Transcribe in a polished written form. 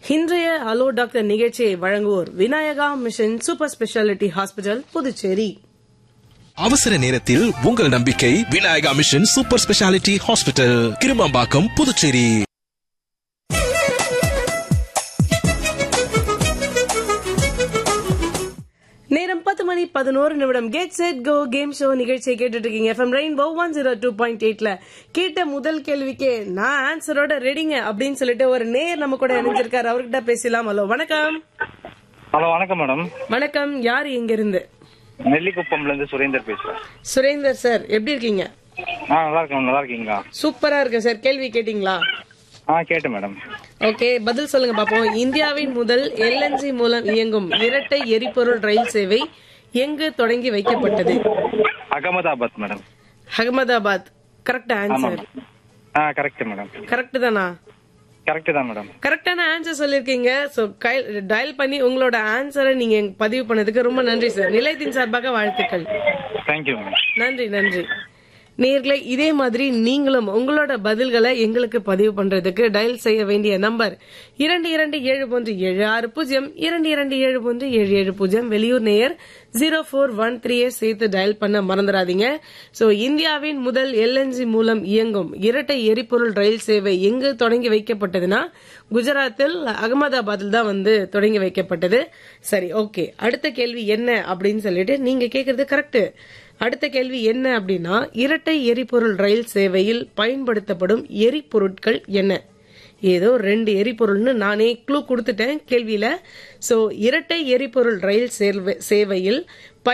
இன்றைய hello doctor நிகழ்ச்சியை வழங்குவோர் Vinayaka mission super speciality hospital, Puducherry. அவசர நேரத்தில் உங்கள் நம்பிக்கை Vinayaka mission super speciality hospital, Kirumampakkam, Puducherry. நேரம் 10:11 get set go game show நிகழ்ச்சியை கேட்டுட்டு இருக்கீங்க. FM ரெயின்போ 102.8ல கேட்ட முதல் கேள்விக்கே நான் ஆன்சரோட ரெடிங்க அப்படின்னு சொல்லிட்டு ஒரு நேர் நம்ம கூட இணைஞ்சிருக்காரு. அவர்கிட்ட பேசலாம். ஹலோ, வணக்கம். ஹலோ, வணக்கம் மேடம். வணக்கம். யார் எங்க இருந்து? நெல்லிக்குப்பம்ல இருந்து சுரேந்தர் பேசுறேன். சுரேந்தர் சார், எப்படி இருக்கீங்க? நல்லா இருக்கேன். நல்லா இருக்கீங்களா? சூப்பரா இருக்கு சார். கேள்வி கேட்டீங்களா? கேட்டேன் மேடம். ஓகே, பதில் சொல்லுங்க பாப்போம். இந்தியாவின் முதல் LNG மூலம் இயங்கும் இரட்டை எரிபொருள் ரயில் சேவை எங்கு தொடங்கி வைக்கப்பட்டது? Ahmedabad madam. Ahmedabad. Correct answer. Correct madam. Correct தானா? கரெக்ட் தான் மேடம். கரெக்டான ஆன்சர் சொல்லிருக்கீங்க. சோ டயல் பண்ணி உங்களோட ஆன்சரை நீங்க பதிவு பண்ணதுக்கு ரொம்ப நன்றி சார். நிலையத்தின் சார்பாக வாழ்த்துக்கள். Thank you ma'am. நன்றி நன்றி. நேர்களை இதே மாதிரி நீங்களும் உங்களோட பதில்களை எங்களுக்கு பதிவு பண்றதுக்கு டயல் செய்ய வேண்டிய நம்பர் 227176 227177. வெளியூர் நேயர் 0413 சேர்த்து டயல் பண்ண மறந்துடாதீங்க. சோ இந்தியாவின் முதல் LNG மூலம் இயங்கும் இரட்டை எரிபொருள் ரயில் சேவை எங்கு தொடங்கி வைக்கப்பட்டதுன்னா குஜராத்தில் அகமதாபாத்தில் தான் தொடங்கி வைக்கப்பட்டது. சரி, ஓகே. அடுத்த கேள்வி என்ன அப்படின்னு சொல்லிட்டு நீங்க கேக்குறது கரெக்ட். அடுத்த கேள்வி என்ன அப்படின்னா, இரட்டை எரிபொருள் ரயில் சேவையில் பயன்படுத்தப்படும் எரிபொருட்கள் என்ன? ஏதோ 2 எரிபொருள்னு நானே க்ளூ கொடுத்துட்டேன் கேள்வியில. சோ இரட்டை எரிபொருள் ரயில் சேவையில்